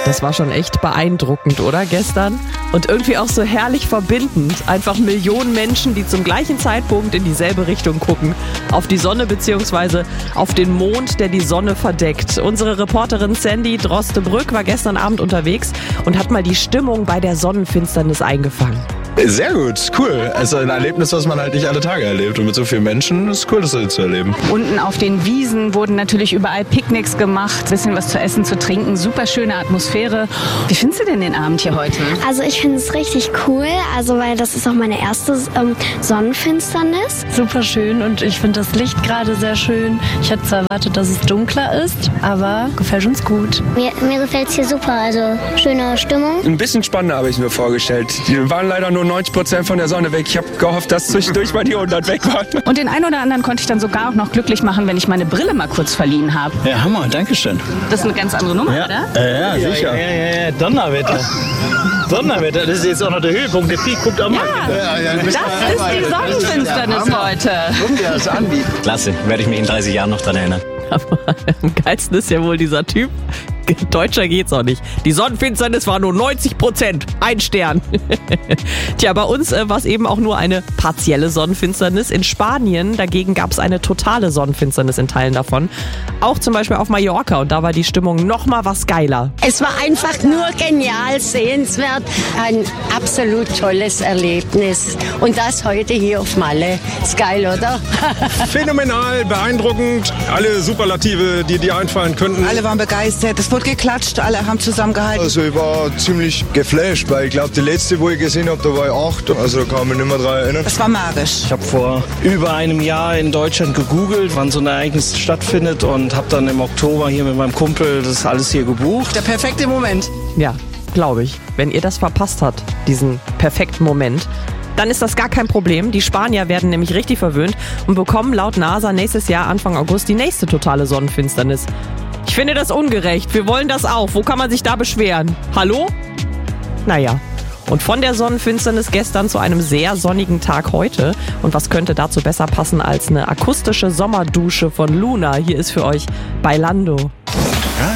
Das war schon echt beeindruckend, oder, gestern? Und irgendwie auch so herrlich verbindend. Einfach Millionen Menschen, die zum gleichen Zeitpunkt in dieselbe Richtung gucken. Auf die Sonne bzw. auf den Mond, der die Sonne verdeckt. Unsere Reporterin Sandy Droste-Brück war gestern Abend unterwegs und hat mal die Stimmung bei der Sonnenfinsternis eingefangen. Sehr gut, cool. Also ein Erlebnis, was man halt nicht alle Tage erlebt. Und mit so vielen Menschen ist es cool, das zu erleben. Unten auf den Wiesen wurden natürlich überall Picknicks gemacht. Bisschen was zu essen, zu trinken. Super schöne Atmosphäre. Wie findest du denn den Abend hier heute? Also ich finde es richtig cool, weil das ist auch meine erste Sonnenfinsternis. Super schön und ich finde das Licht gerade sehr schön. Ich hätte zwar erwartet, dass es dunkler ist, aber gefällt uns gut. Mir gefällt es hier super, also schöne Stimmung. Ein bisschen spannender habe ich mir vorgestellt. Die waren leider nur 90% von der Sonne weg. Ich habe gehofft, dass zwischendurch mal die 100 weg waren. Und den einen oder anderen konnte ich dann sogar auch noch glücklich machen, wenn ich meine Brille mal kurz verliehen habe. Ja, Hammer, danke schön. Das ist eine ganz andere Nummer, oder? Ja, sicher. Ja, Donnerwetter. Donnerwetter, das ist jetzt auch noch der Höhepunkt. Der Peak guckt auch mal. Das ist die Sonnenfinsternis heute. Guck dir das an. Klasse, werde ich mich in 30 Jahren noch dran erinnern. Aber am geilsten ist ja wohl dieser Typ. Deutscher geht's auch nicht. Die Sonnenfinsternis war nur 90%. Ein Stern. Tja, bei uns war es eben auch nur eine partielle Sonnenfinsternis. In Spanien dagegen gab es eine totale Sonnenfinsternis in Teilen davon. Auch zum Beispiel auf Mallorca. Und da war die Stimmung noch mal was geiler. Es war einfach nur genial, sehenswert. Ein absolut tolles Erlebnis. Und das heute hier auf Malle. Ist geil, oder? Phänomenal, beeindruckend. Alle Superlative, die einfallen könnten. Alle waren begeistert. Es wurde geklatscht, alle haben zusammengehalten. Also ich war ziemlich geflasht, weil ich glaube, die letzte, wo ich gesehen habe, da war ich 8. Also da kann man nicht mehr dran erinnern. Das war magisch. Ich habe vor über einem Jahr in Deutschland gegoogelt, wann so ein Ereignis stattfindet und habe dann im Oktober hier mit meinem Kumpel das alles hier gebucht. Der perfekte Moment. Ja, glaube ich. Wenn ihr das verpasst habt, diesen perfekten Moment, dann ist das gar kein Problem. Die Spanier werden nämlich richtig verwöhnt und bekommen laut NASA nächstes Jahr Anfang August die nächste totale Sonnenfinsternis. Ich finde das ungerecht. Wir wollen das auch. Wo kann man sich da beschweren? Hallo? Naja. Und von der Sonnenfinsternis gestern zu einem sehr sonnigen Tag heute. Und was könnte dazu besser passen als eine akustische Sommerdusche von Luna? Hier ist für euch Bailando.